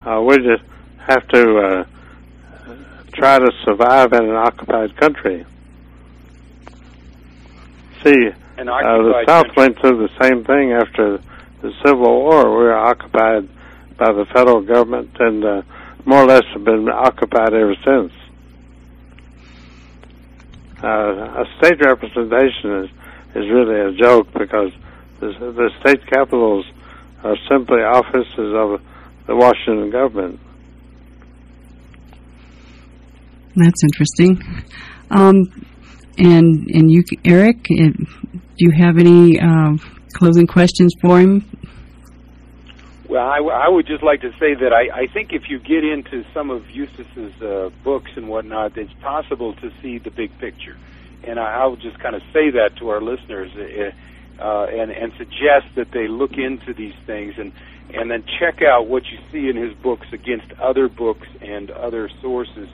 We just have to try to survive in an occupied country. See, the South went through the same thing after the Civil War. We were occupied by the federal government and more or less have been occupied ever since. A state representation is really a joke because the state capitals are simply offices of the Washington government. That's interesting. And you, Eric, do you have any closing questions for him? Well, I would just like to say that I think if you get into some of Eustace's books and whatnot, it's possible to see the big picture. And I'll just kind of say that to our listeners and suggest that they look into these things and then check out what you see in his books against other books and other sources.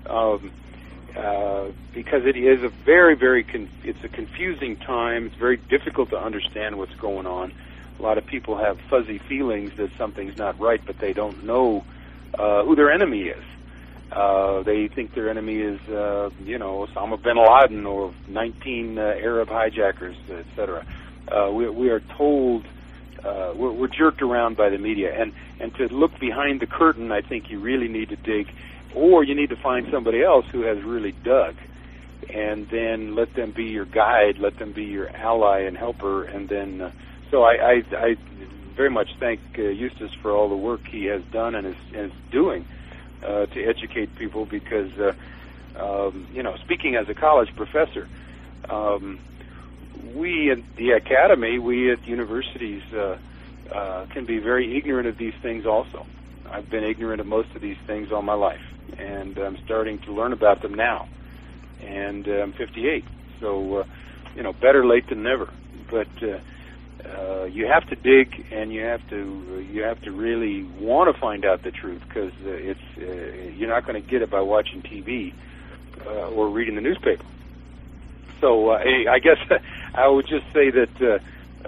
Because it is a it's a confusing time. It's very difficult to understand what's going on. A lot of people have fuzzy feelings that something's not right, but they don't know who their enemy is. They think their enemy is, Osama bin Laden or 19 Arab hijackers, etc. We are told, we're jerked around by the media. And to look behind the curtain, I think you really need to dig, or you need to find somebody else who has really dug, and then let them be your guide, let them be your ally and helper, and then... So I very much thank Eustace for all the work he has done and is doing to educate people because, speaking as a college professor, we at the academy, we at universities can be very ignorant of these things also. I've been ignorant of most of these things all my life, and I'm starting to learn about them now. And I'm 58, so, better late than never. But... you have to dig, and you have to really want to find out the truth, because you're not going to get it by watching TV or reading the newspaper. So I guess I would just say that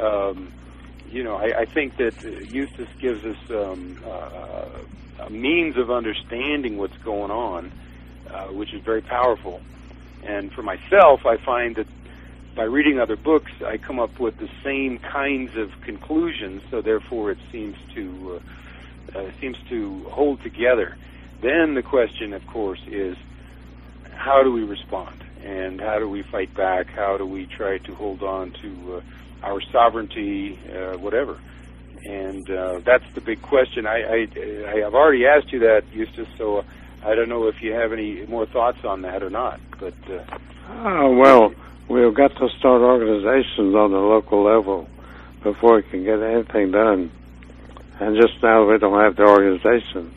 I think that Eustace gives us a means of understanding what's going on, which is very powerful. And for myself, I find that by reading other books, I come up with the same kinds of conclusions, so therefore it seems to hold together. Then the question, of course, is how do we respond, and how do we fight back? How do we try to hold on to our sovereignty, whatever? And that's the big question. I have already asked you that, Eustace, so I don't know if you have any more thoughts on that or not. But well. We've got to start organizations on the local level before we can get anything done. And just now we don't have the organizations.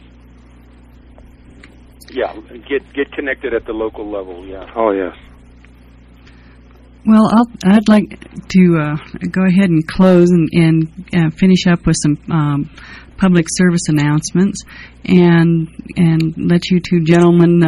Yeah, get connected at the local level, yeah. Oh, yes. Well, I'd like to go ahead and close and finish up with some public service announcements and let you two gentlemen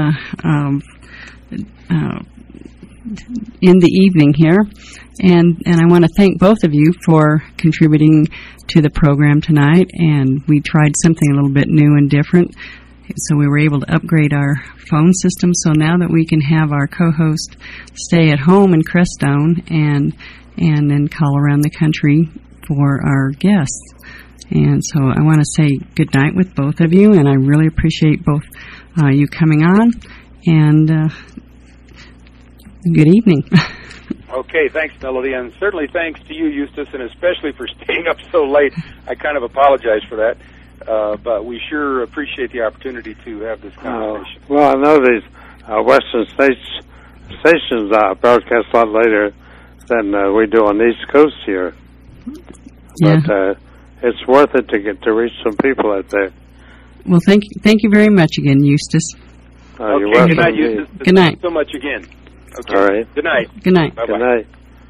in the evening here, and I want to thank both of you for contributing to the program tonight. And we tried something a little bit new and different, so we were able to upgrade our phone system. So now that we can have our co-host stay at home in Crestone and then call around the country for our guests. And so I want to say good night with both of you, and I really appreciate both you coming on. And good evening. Okay, thanks, Melody, and certainly thanks to you, Eustace, and especially for staying up so late. I kind of apologize for that, but we sure appreciate the opportunity to have this conversation. Well, I know these Western stations broadcast a lot later than we do on the East Coast here. Yeah. But it's worth it to get to reach some people out there. Well, thank you very much again, Eustace. You're welcome. Good night, Eustace. Good night. Thanks so much again. Okay. All right. Good night. Good night. Bye-bye. Good night.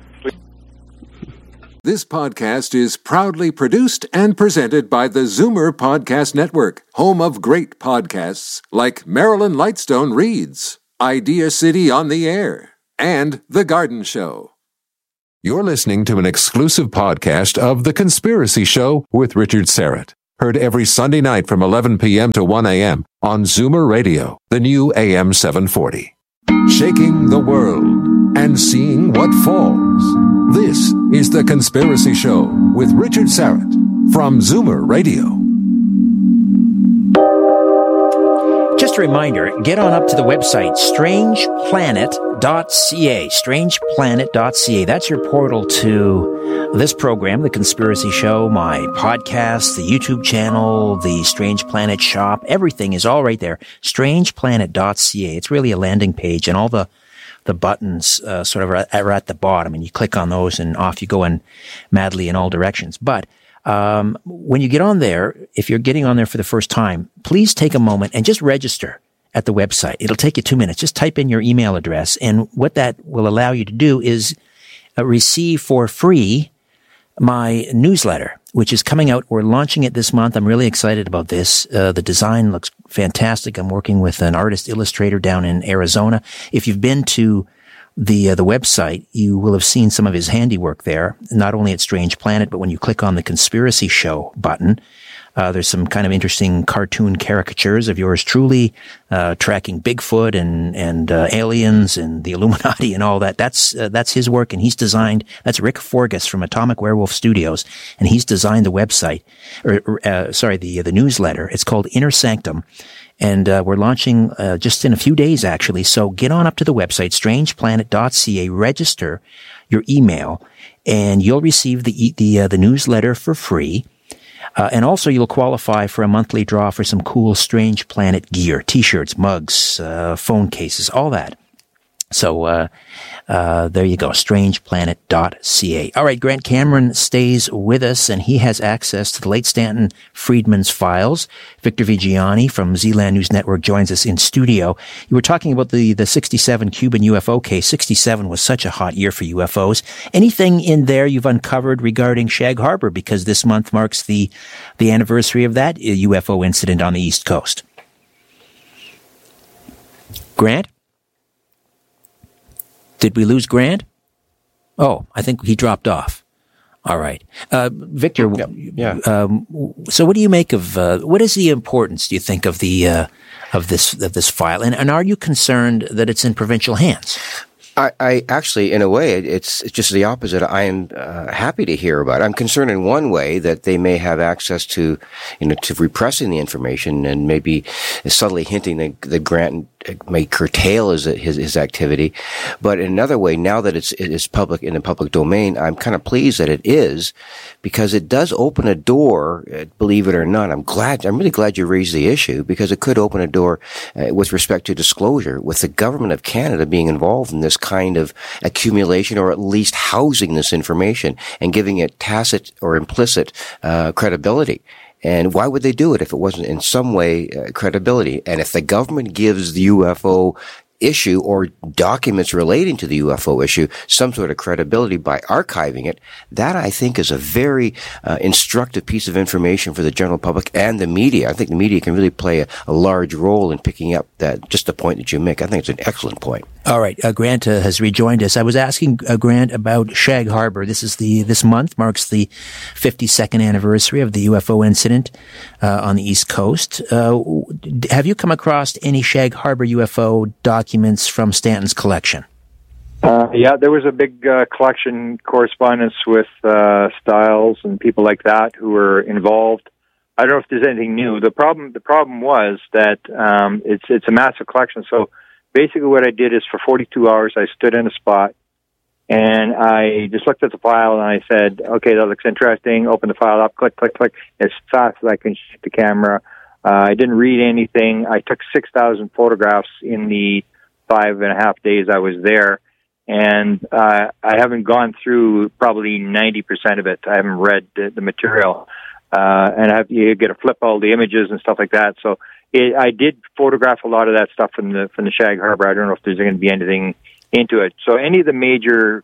This podcast is proudly produced and presented by the Zoomer Podcast Network, home of great podcasts like Marilyn Lightstone Reads, Idea City on the Air, and The Garden Show. You're listening to an exclusive podcast of The Conspiracy Show with Richard Serrett. Heard every Sunday night from 11 p.m. to 1 a.m. on Zoomer Radio, the new AM 740. Shaking the world and seeing what falls. This is The Conspiracy Show with Richard Syrett from Zoomer Radio. Just a reminder, get on up to the website, strangeplanet.ca, strangeplanet.ca. That's your portal to this program, The Conspiracy Show, my podcast, the YouTube channel, the Strange Planet shop. Everything is all right there, strangeplanet.ca. It's really a landing page, and all the buttons sort of are at the bottom, and you click on those, and off you go in madly in all directions. But when you get on there, if you're getting on there for the first time, please take a moment and just register at the website. It'll take you 2 minutes. Just type in your email address. And what that will allow you to do is receive for free my newsletter, which is coming out. We're launching it this month. I'm really excited about this. The design looks fantastic. I'm working with an artist illustrator down in Arizona. If you've been to the website, you will have seen some of his handiwork there, not only at Strange Planet, but when you click on the Conspiracy Show button, there's some kind of interesting cartoon caricatures of yours truly, tracking Bigfoot and aliens and the Illuminati and all that. That's his work, and he's designed, that's Rick Forgus from Atomic Werewolf Studios, and he's designed the website, the newsletter. It's called Inner Sanctum. And we're launching just in a few days, actually. So get on up to the website, strangeplanet.ca, register your email, and you'll receive the newsletter for free. And also you'll qualify for a monthly draw for some cool Strange Planet gear, T-shirts, mugs, phone cases, all that. So there you go, strangeplanet.ca. All right, Grant Cameron stays with us, and he has access to the late Stanton Friedman's files. Victor Viggiani from Zealand News Network joins us in studio. You were talking about the 67 Cuban UFO case. 67 was such a hot year for UFOs. Anything in there you've uncovered regarding Shag Harbor? Because this month marks the anniversary of that UFO incident on the East Coast. Grant? Did we lose Grant? Oh, I think he dropped off. All right. Victor, yeah. So what do you make of, what is the importance, do you think, of of this file? And are you concerned that it's in provincial hands? I actually, in a way, it's just the opposite. I am happy to hear about it. I'm concerned in one way that they may have access to repressing the information and maybe subtly hinting that Grant may curtail his activity. But in another way, now that it's public in the public domain, I'm kind of pleased that it is, because it does open a door. Believe it or not, I'm really glad you raised the issue, because it could open a door with respect to disclosure, with the government of Canada being involved in this kind of accumulation, or at least housing this information and giving it tacit or implicit credibility. And why would they do it if it wasn't in some way credibility? And if the government gives the UFO issue or documents relating to the UFO issue some sort of credibility by archiving it, that I think is a very instructive piece of information for the general public and the media. I think the media can really play a large role in picking up just the point that you make. I think it's an excellent point. All right, Grant has rejoined us. I was asking Grant about Shag Harbor. This month marks the 52nd anniversary of the UFO incident on the East Coast. Have you come across any Shag Harbor UFO documents from Stanton's collection? Yeah, there was a big collection correspondence with Stiles and people like that who were involved. I don't know if there's anything new. The problem was that it's a massive collection. So basically what I did is for 42 hours I stood in a spot and I just looked at the file and I said, okay, that looks interesting. Open the file up, click, click, click, as fast as I can shoot the camera. I didn't read anything. I took 6,000 photographs in the 5.5 days I was there. And I haven't gone through probably 90% of it. I haven't read the material. And you get to flip all the images and stuff like that. So I did photograph a lot of that stuff from the Shag Harbor. I don't know if there's going to be anything into it. So any of the major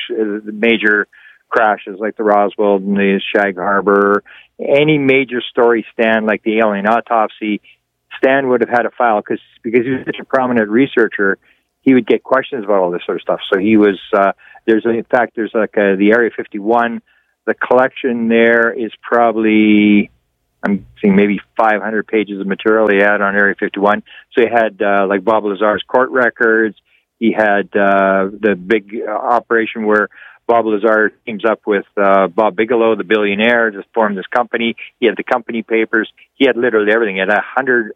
crashes, like the Roswell and the Shag Harbor, any major story, Stan, like the alien autopsy, Stan would have had a file because he was such a prominent researcher. He would get questions about all this sort of stuff. So he was. There's like the Area 51. The collection there is probably I'm seeing maybe 500 pages of material he had on Area 51. So he had like Bob Lazar's court records. He had the big operation where Bob Lazar teams up with Bob Bigelow, the billionaire, to form this company. He had the company papers. He had literally everything. He had 100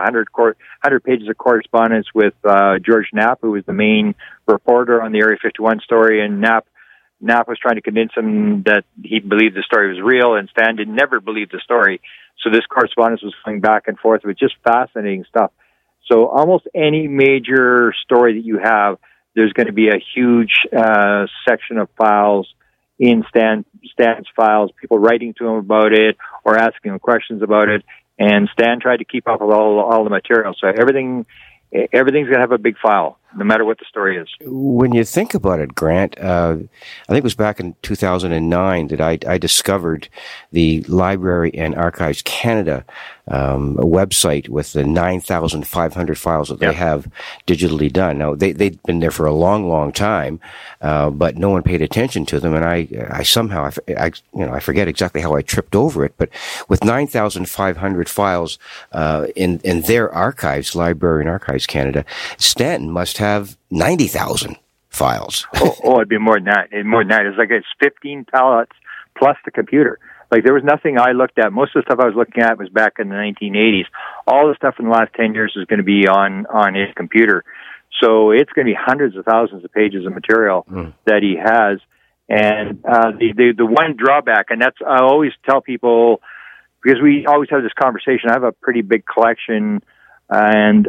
pages of correspondence with George Knapp, who was the main reporter on the Area 51 story, and Knapp was trying to convince him that he believed the story was real, and Stan never believed the story. So this correspondence was going back and forth. It was just fascinating stuff. So almost any major story that you have, there's going to be a huge section of files in Stan's files, people writing to him about it or asking him questions about it. And Stan tried to keep up with all the material. So everything's going to have a big file, no matter what the story is. When you think about it, Grant, I think it was back in 2009 that I discovered the Library and Archives Canada a website with the 9,500 files that they have digitally done. Now, they'd been there for a long, long time, but no one paid attention to them, and I somehow, I forget exactly how I tripped over it, but with 9,500 files in their archives, Library and Archives Canada, Stanton must have 90,000 files. It'd be more than that. It's 15 pallets plus the computer. Like, there was nothing I looked at. Most of the stuff I was looking at was back in the 1980s. All the stuff in the last 10 years is going to be on his computer. So it's going to be hundreds of thousands of pages of material that he has. And the one drawback, and that's, I always tell people, because we always have this conversation, I have a pretty big collection, and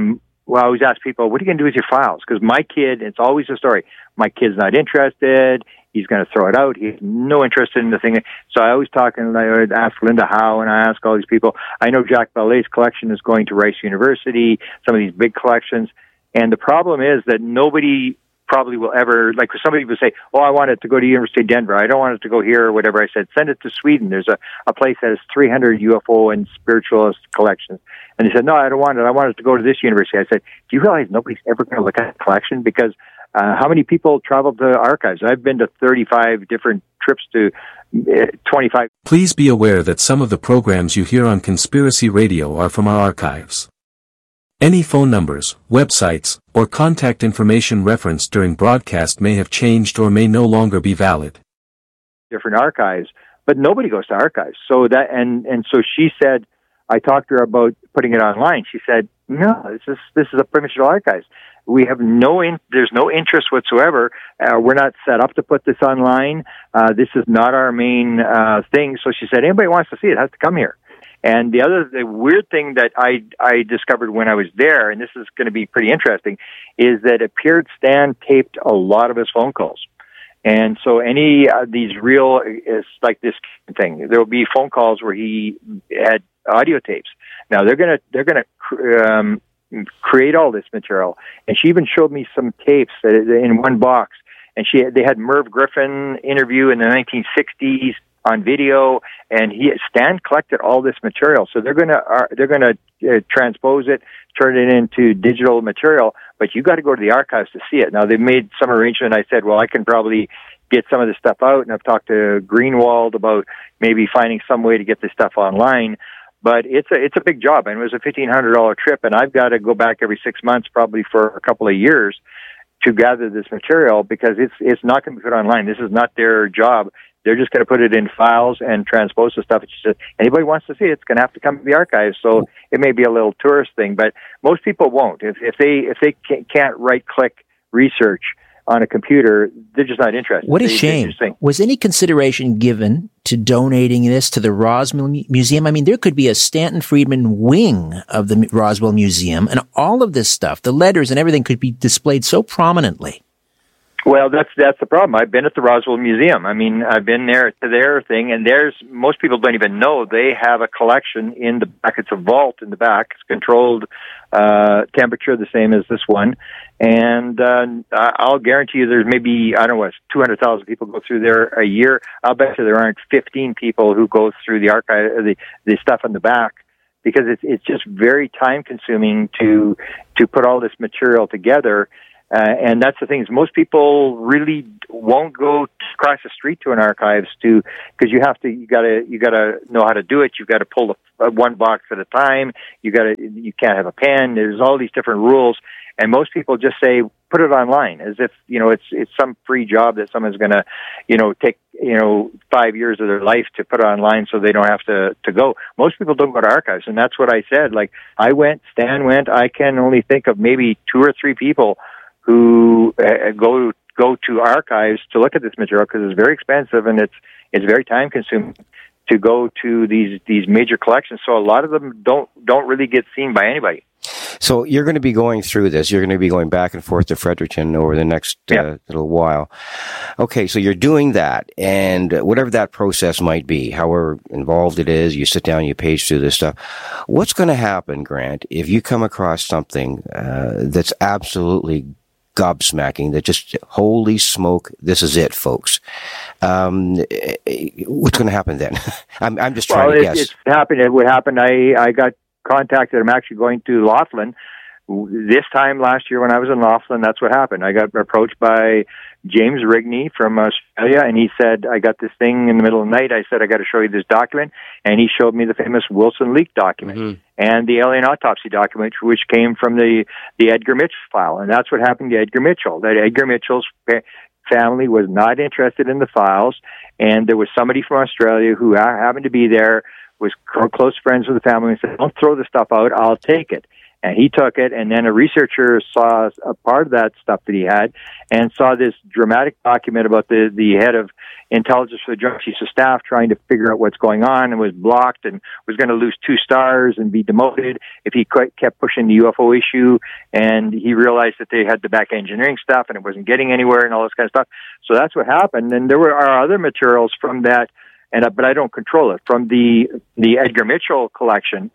I always ask people, what are you going to do with your files? Because my kid, it's always a story. My kid's not interested. He's going to throw it out. He has no interest in the thing. So I always talk, and I would ask Linda Howe, and I ask all these people. I know Jacques Vallée's collection is going to Rice University, some of these big collections. And the problem is that nobody probably will ever, like somebody would say, I want it to go to University of Denver. I don't want it to go here or whatever. I said, send it to Sweden. There's a place that has 300 UFO and spiritualist collections. And they said, no, I don't want it. I want it to go to this university. I said, do you realize nobody's ever going to look at the collection? Because how many people travel to archives? I've been to 35 different trips to 25. Please be aware that some of the programs you hear on Conspiracy Radio are from our archives. Any phone numbers, websites, or contact information referenced during broadcast may have changed or may no longer be valid. Different archives, but nobody goes to archives. So that, and so she said, I talked to her about putting it online. She said, no, this is a provincial archives. We have there's no interest whatsoever. We're not set up to put this online. This is not our main thing. So she said, anybody wants to see it has to come here. And the weird thing that I discovered when I was there, and this is going to be pretty interesting, is that it appeared Stan taped a lot of his phone calls. And so any these real, it's like this thing. There will be phone calls where he had audio tapes. Now they're gonna create all this material. And she even showed me some tapes that in one box. And they had Merv Griffin interview in the 1960s on video, and Stan collected all this material. So they're gonna transpose it, turn it into digital material. But you got to go to the archives to see it. Now they've made some arrangement. I said, well, I can probably get some of this stuff out, and I've talked to Greenwald about maybe finding some way to get this stuff online. But it's a big job, and it was a $1,500 trip, and I've got to go back every 6 months, probably for a couple of years, to gather this material, because it's not going to be put online. This is not their job. They're just going to put it in files and transpose the stuff. It's just, anybody wants to see it, it's going to have to come to the archives. So it may be a little tourist thing, but most people won't. If they can't right-click research on a computer, they're just not interested. What a shame. Was any consideration given to donating this to the Roswell Museum? I mean, there could be a Stanton Friedman wing of the Roswell Museum, and all of this stuff, the letters and everything, could be displayed so prominently. Well, that's the problem. I've been at the Roswell Museum. I mean, I've been there to their thing, and most people don't even know they have a collection in the back. It's a vault in the back. It's controlled temperature, the same as this one. And I'll guarantee you there's maybe, 200,000 people go through there a year. I'll bet you there aren't 15 people who go through the archive, the stuff in the back, because it's just very time consuming to put all this material together. And that's the thing, is most people really won't go across the street to an archives because you gotta know how to do it. You've got to pull one box at a time. You can't have a pen. There's all these different rules. And most people just say, put it online, as if, it's some free job that someone's going to, take, 5 years of their life to put it online so they don't have to go. Most people don't go to archives. And that's what I said. Like, I went, Stan went, I can only think of maybe 2 or 3 people who go to archives to look at this material, because it's very expensive and it's very time consuming to go to these major collections. So a lot of them don't really get seen by anybody. So you're going to be going through this. You're going to be going back and forth to Fredericton over the next little while. Okay, so you're doing that, and whatever that process might be, however involved it is, you sit down, you page through this stuff. What's going to happen, Grant, if you come across something that's absolutely gobsmacking, that just, holy smoke, this is it, folks? What's going to happen then? I'm just trying to guess. It's happened. It would happen. I got contacted. I'm actually going to Laughlin this time last year when I was in Laughlin. That's what happened. I got approached by James Rigney from Australia, and he said, I got this thing in the middle of the night. I said, I got to show you this document. And he showed me the famous Wilson Leak document and the alien autopsy document, which came from the Edgar Mitchell file. And that's what happened to Edgar Mitchell. That Edgar Mitchell's family was not interested in the files, and there was somebody from Australia who happened to be there, was close friends with the family, and said, don't throw the stuff out, I'll take it. And he took it, and then a researcher saw a part of that stuff that he had and saw this dramatic document about the head of intelligence for the Joint Chiefs of Staff trying to figure out what's going on, and was blocked and was going to lose 2 stars and be demoted if he kept pushing the UFO issue. And he realized that they had the back engineering stuff and it wasn't getting anywhere and all this kind of stuff. So that's what happened. And there are other materials from that, but I don't control it, from the Edgar Mitchell collection.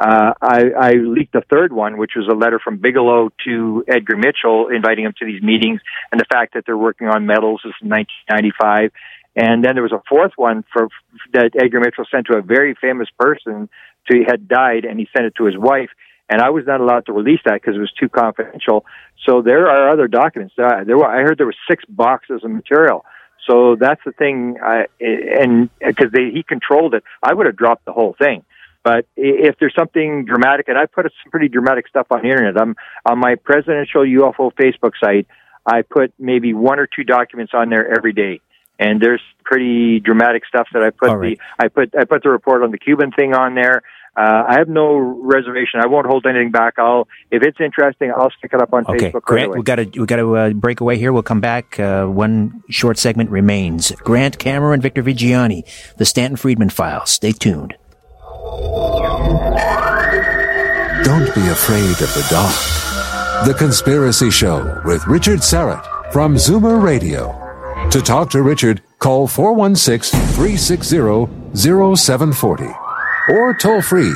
I leaked a third one, which was a letter from Bigelow to Edgar Mitchell inviting him to these meetings, and the fact that they're working on metals is in 1995. And then there was a fourth one that Edgar Mitchell sent to a very famous person who had died, and he sent it to his wife. And I was not allowed to release that because it was too confidential. So there are other documents. I heard there were 6 boxes of material. So that's the thing, and because he controlled it, I would have dropped the whole thing. But if there's something dramatic, and I put some pretty dramatic stuff on the internet. On my presidential UFO Facebook site, I put maybe 1 or 2 documents on there every day, and there's pretty dramatic stuff that I put. Right. I put the report on the Cuban thing on there. I have no reservation. I won't hold anything back. If it's interesting, I'll stick it up on Facebook. Grant, we got to break away here. We'll come back. One short segment remains. Grant Cameron, Victor Viggiani, the Stanton Friedman Files. Stay tuned. Don't be afraid of the dark. The Conspiracy Show with Richard Syrett from Zoomer Radio. To talk to Richard, call 416-360-0740 or toll free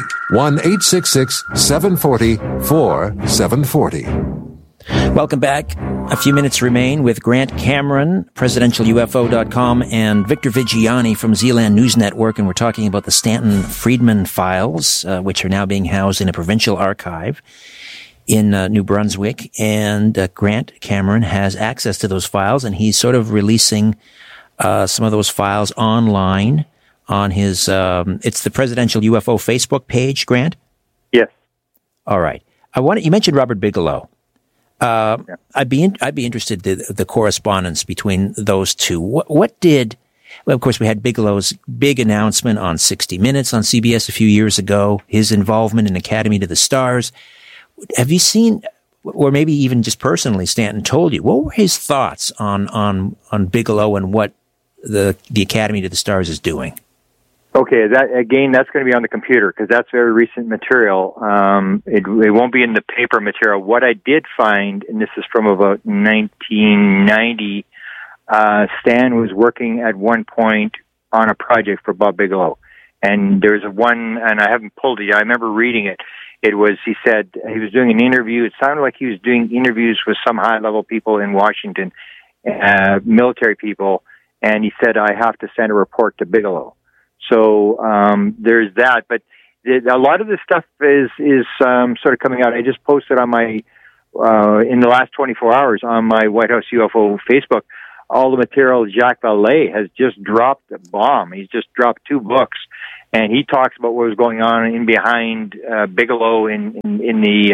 1-866-740-4740. Welcome back. A few minutes remain with Grant Cameron, presidentialufo.com, and Victor Viggiani from Zealand News Network, and we're talking about the Stanton Friedman Files, which are now being housed in a provincial archive in New Brunswick. And Grant Cameron has access to those files, and he's sort of releasing some of those files online on his, it's the Presidential UFO Facebook page, Grant? Yes. All right. You mentioned Robert Bigelow. I'd be interested in the correspondence between those two. Well, of course, we had Bigelow's big announcement on 60 Minutes on CBS a few years ago, his involvement in Academy to the Stars. Have you seen, or maybe even just personally, Stanton told you, what were his thoughts on Bigelow and what the Academy to the Stars is doing? Okay, that's going to be on the computer because that's very recent material. It won't be in the paper material. What I did find, and this is from about 1990, Stan was working at one point on a project for Bob Bigelow. And there's one, and I haven't pulled it yet. I remember reading it. He said he was doing an interview. It sounded like he was doing interviews with some high-level people in Washington, military people, and he said, I have to send a report to Bigelow. So there's that, but a lot of this stuff is sort of coming out. I just posted on my in the last 24 hours on my White House UFO Facebook, all the material, Jacques Vallée has just dropped a bomb. He's just dropped 2 books, and he talks about what was going on in behind Bigelow in the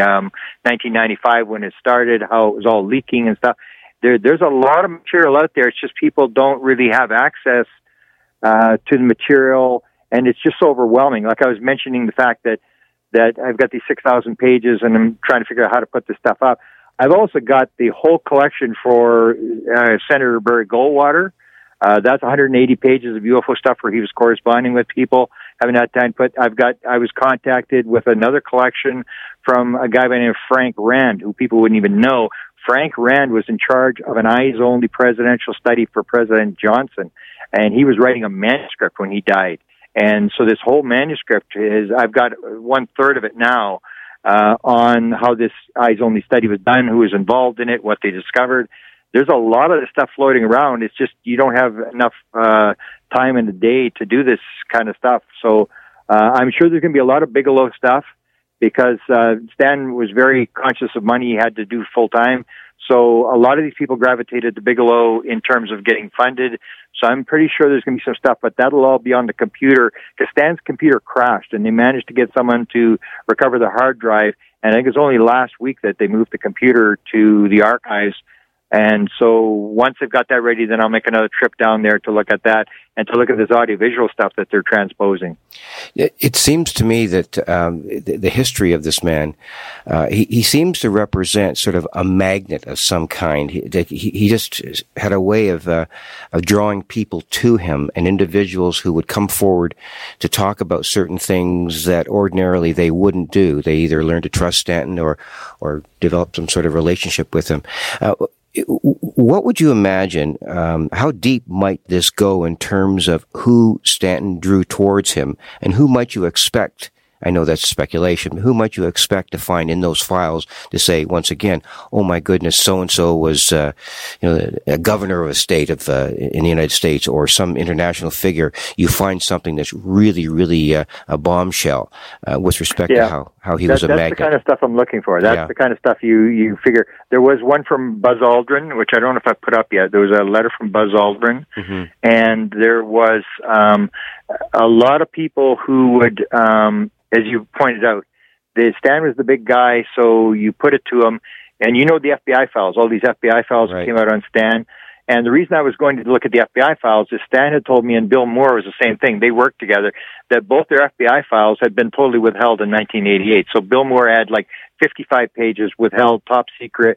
1995 when it started, how it was all leaking and stuff. There's a lot of material out there. It's just people don't really have access to the material, and it's just so overwhelming. Like I was mentioning the fact that I've got these 6,000 pages, and I'm trying to figure out how to put this stuff up. I've also got the whole collection for Senator Barry Goldwater. That's 180 pages of UFO stuff where he was corresponding with people. Haven't had time to put. I was contacted with another collection from a guy by the name of Frank Rand, who people wouldn't even know. Frank Rand was in charge of an eyes-only presidential study for President Johnson, and he was writing a manuscript when he died. And so this whole manuscript I've got 1/3 of it now, on how this eyes-only study was done, who was involved in it, what they discovered. There's a lot of this stuff floating around. It's just you don't have enough time in the day to do this kind of stuff. So I'm sure there's going to be a lot of Bigelow stuff because Stan was very conscious of money he had to do full-time. So a lot of these people gravitated to Bigelow in terms of getting funded. So I'm pretty sure there's going to be some stuff, but that'll all be on the computer because Stan's computer crashed and they managed to get someone to recover the hard drive. And I think it was only last week that they moved the computer to the archives. And so once they've got that ready, then I'll make another trip down there to look at that and to look at this audiovisual stuff that they're transposing. It seems to me that the history of this man, he seems to represent sort of a magnet of some kind. He just had a way of drawing people to him and individuals who would come forward to talk about certain things that ordinarily they wouldn't do. They either learn to trust Stanton or develop some sort of relationship with him. What would you imagine, how deep might this go in terms of who Stanton drew towards him, and who might you expect, I know that's speculation, who might you expect to find in those files to say, once again, oh my goodness, so-and-so was, a governor of a state in the United States or some international figure. You find something that's really, really a bombshell with respect to how he was a magnet. That's the kind of stuff I'm looking for. That's the kind of stuff you figure. There was one from Buzz Aldrin, which I don't know if I put up yet. There was a letter from Buzz Aldrin, and there was a lot of people who would, as you pointed out, Stan was the big guy, so you put it to him. And you know the FBI files, all these FBI files that came out on Stan. And the reason I was going to look at the FBI files is Stan had told me, and Bill Moore was the same thing, they worked together, that both their FBI files had been totally withheld in 1988. So Bill Moore had like 55 pages withheld, secret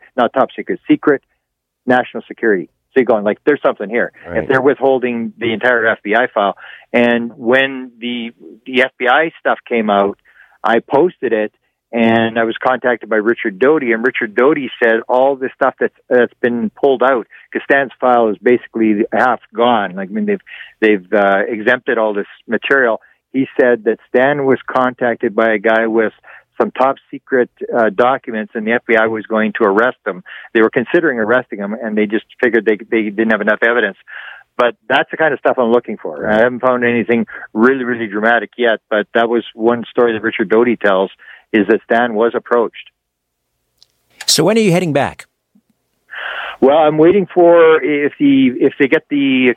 national security. So you're going, like, there's something here. Right. If they're withholding the entire FBI file. And when the FBI stuff came out, I posted it, and I was contacted by Richard Doty, and Richard Doty said all this stuff that's been pulled out, because Stan's file is basically half gone. Like, I mean, they've exempted all this material. He said that Stan was contacted by a guy with some top secret documents, and the FBI was going to arrest him. They were considering arresting him, and they just figured they didn't have enough evidence. But that's the kind of stuff I'm looking for. I haven't found anything really, really dramatic yet, but that was one story that Richard Doty tells, is that Stan was approached. So when are you heading back? Well, I'm waiting for, if they get the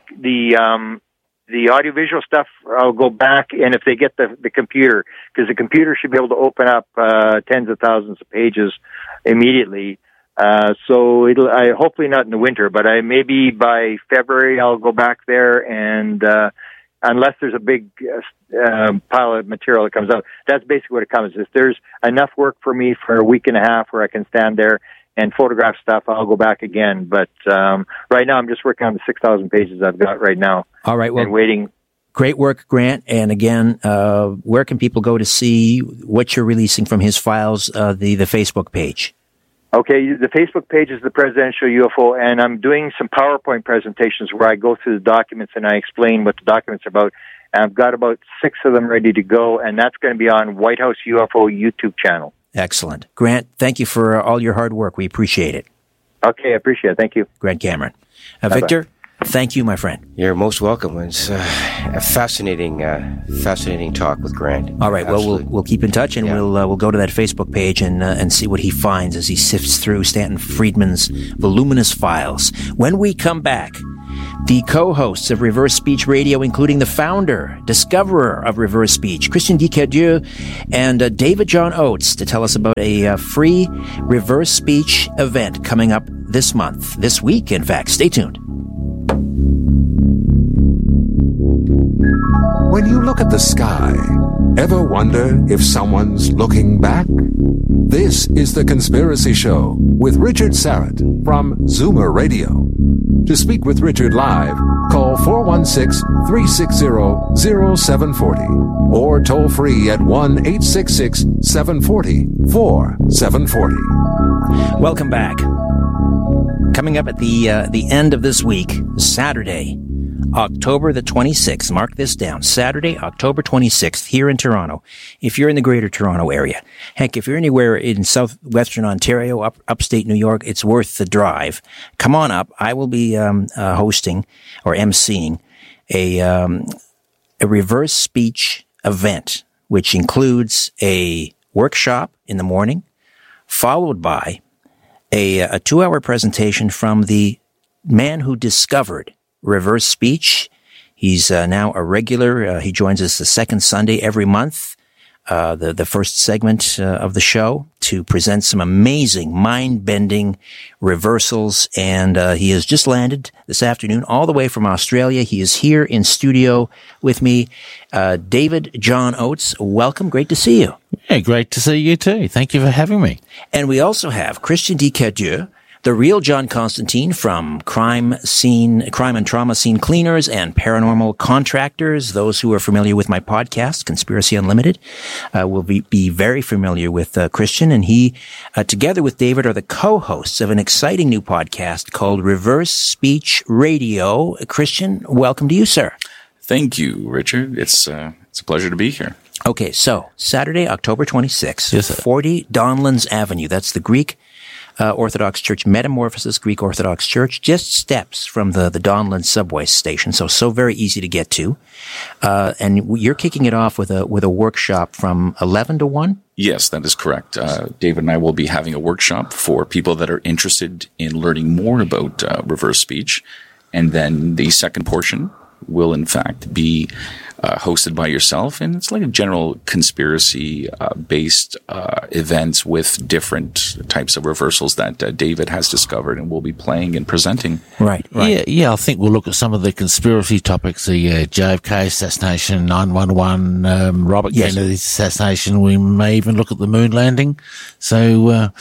audiovisual stuff, I'll go back, and if they get the computer, because the computer should be able to open up tens of thousands of pages immediately. So I hopefully not in the winter, but maybe by February I'll go back there, and unless there's a big pile of material that comes out, that's basically what it comes. If there's enough work for me for a week and a half where I can stand there and photograph stuff, I'll go back again. But right now I'm just working on the 6,000 pages I've got right now. All right, well, and waiting. Great work, Grant. And again, where can people go to see what you're releasing from his files, the Facebook page? Okay, the Facebook page is the Presidential UFO, and I'm doing some PowerPoint presentations where I go through the documents and I explain what the documents are about. And I've got about 6 of them ready to go, and that's going to be on White House UFO YouTube channel. Excellent. Grant, thank you for all your hard work. We appreciate it. Okay, I appreciate it. Thank you. Grant Cameron. Victor, Thank you, my friend. You're most welcome. It's a fascinating talk with Grant. All right. Absolutely. Well, we'll keep in touch, and we'll go to that Facebook page and see what he finds as he sifts through Stanton Friedman's voluminous files. When we come back, the co-hosts of Reverse Speech Radio, including the founder, discoverer of Reverse Speech, Christian Dicadio, and David John Oates, to tell us about a free Reverse Speech event coming up this week, in fact. Stay tuned. When you look at the sky, ever wonder if someone's looking back? This is The Conspiracy Show with Richard Sarrett from Zoomer Radio. To speak with Richard live, call 416-360-0740 or toll free at 1-866-740-4740. Welcome back. Coming up at the end of this week, Saturday, October the 26th. Mark this down. Saturday, October 26th, here in Toronto. If you're in the greater Toronto area. Heck, if you're anywhere in southwestern Ontario, upstate New York, it's worth the drive. Come on up. I will be hosting or emceeing a reverse speech event, which includes a workshop in the morning, followed by a 2-hour presentation from the man who discovered reverse speech. He's now a regular. He joins us the second Sunday every month, the first segment of the show, to present some amazing, mind-bending reversals. And he has just landed this afternoon all the way from Australia. He is here in studio with me. David John Oates, welcome. Great to see you. Yeah, great to see you too. Thank you for having me. And we also have Christian Dicadio, the real John Constantine from crime and trauma scene cleaners and paranormal contractors. Those who are familiar with my podcast, Conspiracy Unlimited, will be very familiar with Christian. And he, together with David, are the co-hosts of an exciting new podcast called Reverse Speech Radio. Christian, welcome to you, sir. Thank you, Richard. It's a pleasure to be here. Okay, so Saturday, October 26th, yes, 40 Donlands Avenue. That's the Greek Orthodox Church, Metamorphosis Greek Orthodox Church, just steps from the Donlands subway station. So very easy to get to. And you're kicking it off with a workshop from 11 to 1? Yes, that is correct. David and I will be having a workshop for people that are interested in learning more about reverse speech. And then the second portion will, in fact, be hosted by yourself, and it's like a general conspiracy-based event with different types of reversals that David has discovered and will be playing and presenting. Right. Yeah, I think we'll look at some of the conspiracy topics, the JFK assassination, 9/11, Robert Kennedy's assassination. We may even look at the moon landing. So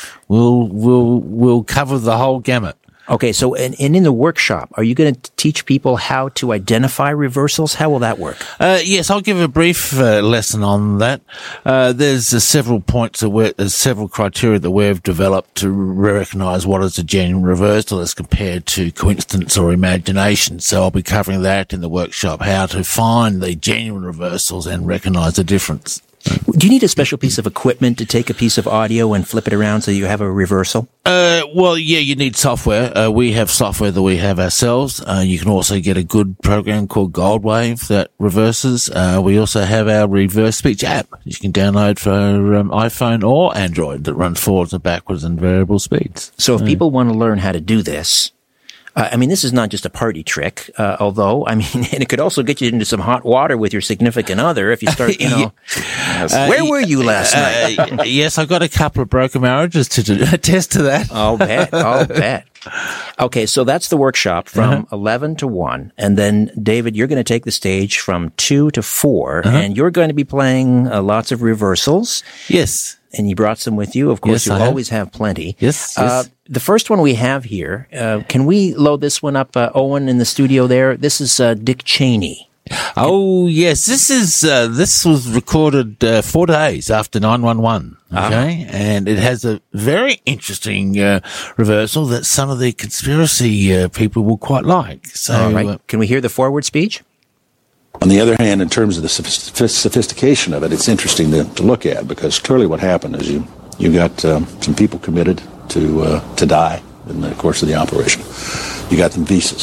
we'll cover the whole gamut. Okay, so and in the workshop, are you going to teach people how to identify reversals? How will that work? Yes, I'll give a brief lesson on that. There's several points there's several criteria that we've developed to recognize what is a genuine reversal as compared to coincidence or imagination. So I'll be covering that in the workshop, how to find the genuine reversals and recognize the difference. Do you need a special piece of equipment to take a piece of audio and flip it around so you have a reversal? Well, yeah, you need software. We have software that we have ourselves. You can also get a good program called Goldwave that reverses. We also have our reverse speech app you can download for iPhone or Android that runs forwards and backwards and variable speeds. So if people want to learn how to do this, this is not just a party trick, although, and it could also get you into some hot water with your significant other if you start, where were you last night? Yes, I've got a couple of broken marriages to attest to that. I'll bet. Okay, so that's the workshop from 11 to 1. And then, David, you're going to take the stage from 2 to 4, and you're going to be playing lots of reversals. Yes. And you brought some with you. Of course, you always have plenty. Yes. The first one we have here, can we load this one up, Owen, in the studio there? This is Dick Cheney. Oh, yes. This was recorded 4 days after 9/11. Okay. And it has a very interesting reversal that some of the conspiracy people will quite like. So, all right. Can we hear the forward speech? On the other hand, in terms of the sophistication of it, it's interesting to look at, because clearly what happened is you got some people committed to die in the course of the operation. You got them visas.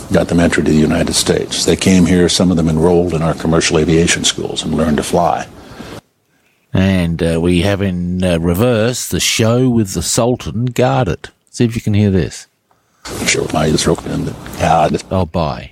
got them entered to the United States. They came here, some of them enrolled in our commercial aviation schools and learned to fly. And we have in reverse the show with the Sultan, Guard It. See if you can hear this. Oh, bye.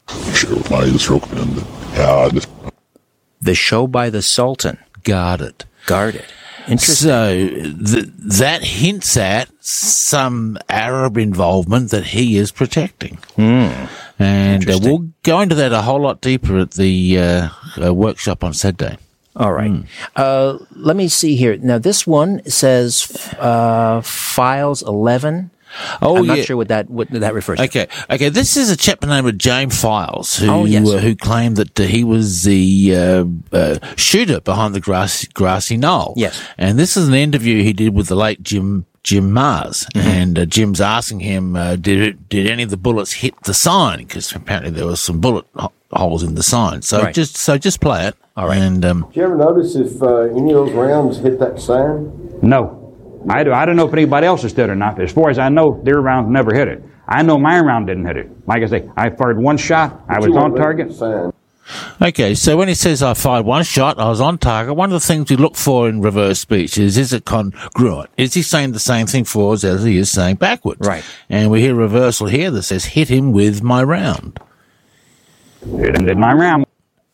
The show by the Sultan. Guard It. Guard It. Interesting. So that hints at some Arab involvement that he is protecting. And we'll go into that a whole lot deeper at the workshop on Saturday. All right. Let me see here. Now, this one says Files 11. I'm not sure what that refers to. Okay. This is a chap named James Files who claimed that he was the shooter behind the grassy knoll. Yes. And this is an interview he did with the late Jim Mars, and Jim's asking him, did any of the bullets hit the sign? Because apparently there was some bullet holes in the sign. So just play it. All right. And did you ever notice if any of those rounds hit that sign? No. I don't know if anybody else has did it or not. As far as I know, their round never hit it. I know my round didn't hit it. Like I say, I fired one shot. I was on target. Okay, so when he says I fired one shot, I was on target, one of the things we look for in reverse speech is it congruent? Is he saying the same thing forwards as he is saying backwards? Right. And we hear a reversal here that says hit him with my round. Hit him with my round.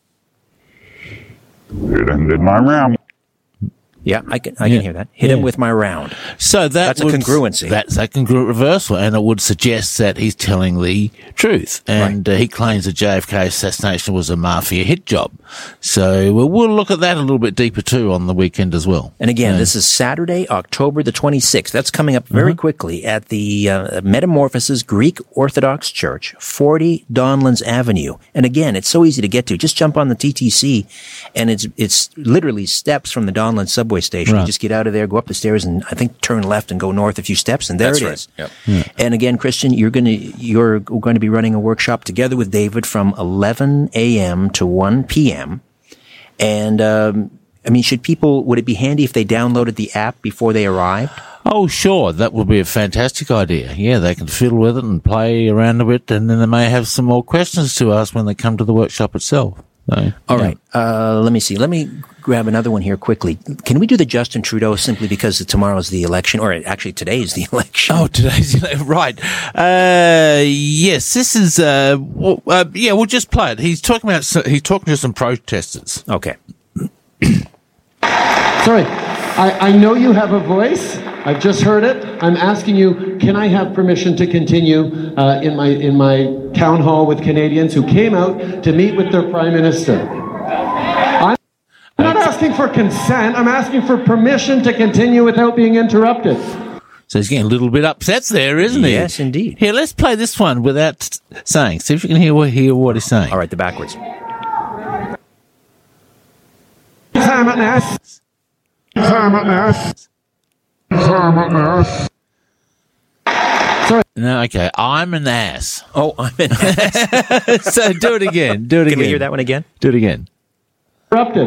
Hit him with my round. Yeah, I can hear that. Hit him with my round. So that's a congruency. That's a congruent reversal, and it would suggest that he's telling the truth. And he claims the JFK assassination was a mafia hit job. So we'll look at that a little bit deeper too on the weekend as well. And again, this is Saturday, October the 26th. That's coming up very quickly at the Metamorphosis Greek Orthodox Church, 40 Donlands Avenue. And again, it's so easy to get to. Just jump on the TTC, and it's literally steps from the Donlands subway station. You just get out of there, go up the stairs, and I think turn left and go north a few steps, and there it is. Yep. And again, Christian, you're going to be running a workshop together with David from 11 a.m. to 1 p.m. And would it be handy if they downloaded the app before they arrived? Oh, sure. That would be a fantastic idea. Yeah, they can fiddle with it and play around a bit, and then they may have some more questions to ask when they come to the workshop itself. So, all right. Let me see. Let me grab another one here quickly. Can we do the Justin Trudeau simply because tomorrow's the election, or actually today is the election? Oh, today's the election. Right. Yes, this is, we'll just play it. He's talking to some protesters. Okay. Sorry. I know you have a voice. I've just heard it. I'm asking you, can I have permission to continue in my town hall with Canadians who came out to meet with their Prime Minister? I'm not asking for consent. I'm asking for permission to continue without being interrupted. So he's getting a little bit upset there, isn't he? Yes, indeed. Here, let's play this one without saying. See if you can hear what he's saying. All right, the backwards. Sorry. No, okay. I'm an ass. Oh, I'm an ass. So do it again. Can we hear that one again? Do it again. Interrupted.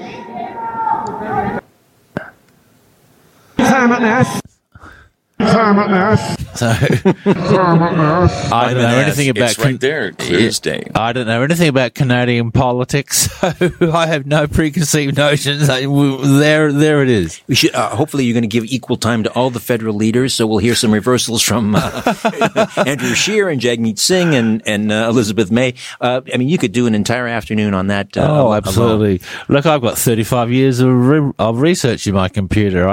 I'm an ass. So, I don't know anything about. It's right there, clear as day. I don't know anything about Canadian politics, so I have no preconceived notions. There it is. We should. Hopefully, you're going to give equal time to all the federal leaders, so we'll hear some reversals from Andrew Scheer and Jagmeet Singh and Elizabeth May. You could do an entire afternoon on that. Absolutely. Alone. Look, I've got 35 years of research in my computer.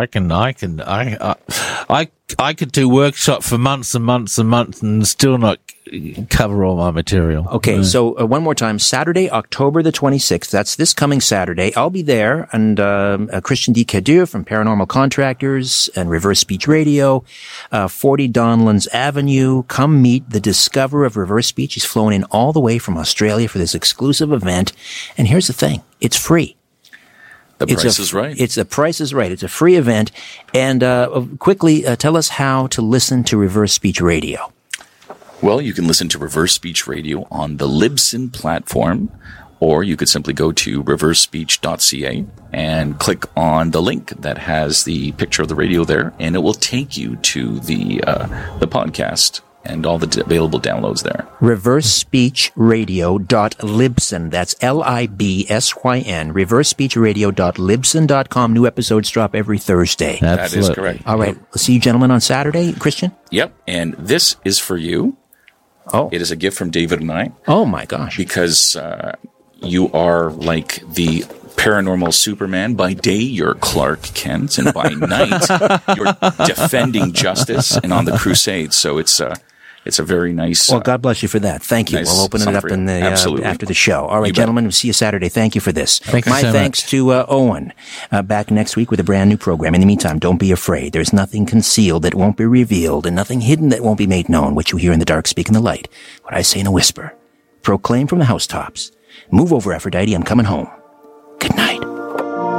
I could do workshop for months and months and months and still not cover all my material. Okay, so one more time, Saturday, October the 26th. That's this coming Saturday. I'll be there, and Christian D. Cadur from Paranormal Contractors and Reverse Speech Radio, 40 Donlands Avenue. Come meet the discoverer of reverse speech. He's flown in all the way from Australia for this exclusive event. And here's the thing. It's free. The price is right. The price is right. It's a free event. And quickly, tell us how to listen to Reverse Speech Radio. Well, you can listen to Reverse Speech Radio on the Libsyn platform, or you could simply go to reversespeech.ca and click on the link that has the picture of the radio there, and it will take you to the podcast and all the available downloads there. ReverseSpeechRadio.Libsyn. That's Libsyn. ReverseSpeechRadio.Libsyn.com. New episodes drop every Thursday. That is correct. All right. We'll see you gentlemen on Saturday. Christian? Yep. And this is for you. Oh. It is a gift from David and I. Oh, my gosh. Because you are like the paranormal Superman. By day, you're Clark Kent, and by night, you're defending justice and on the crusade. So it's a very nice. Well, God bless you for that. Thank you. Nice we'll open it up in the after the show. All right, gentlemen. We'll see you Saturday. Thank you for this. My thanks to Owen. Back next week with a brand new program. In the meantime, don't be afraid. There's nothing concealed that won't be revealed, and nothing hidden that won't be made known. What you hear in the dark, speak in the light. What I say in a whisper, proclaim from the housetops. Move over, Aphrodite. I'm coming home. Good night.